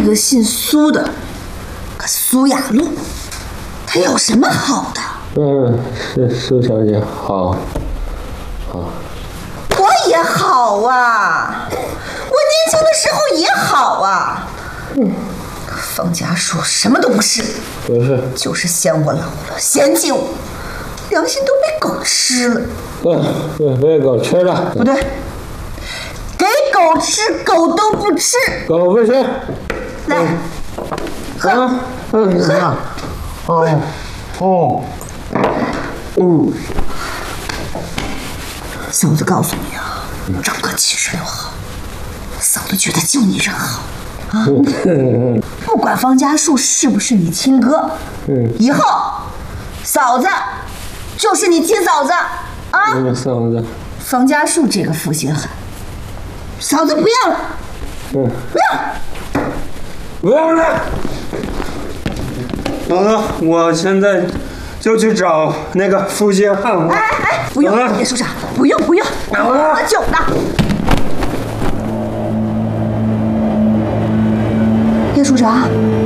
个姓苏的，可苏雅露，她有什么好的？ 是苏小姐好。 我也好啊，我年轻的时候也好啊。方家树什么都不是， 不是， 就是嫌我老了，嫌弃我，良心都被狗吃了。 被狗吃了。 不对，给狗吃，狗都不吃。 狗不吃。 来，喝。嫂子告诉你啊，长个76好，嫂子觉得就你人好啊。不管方家树是不是你亲哥，以后嫂子就是你亲嫂子啊。 嫂子， 方家树这个负心汉，嫂子不要了。 不要了。嫂子，我现在就去找那个负心汉。 不用，叶署长，不用，我喝酒呢。叶署长。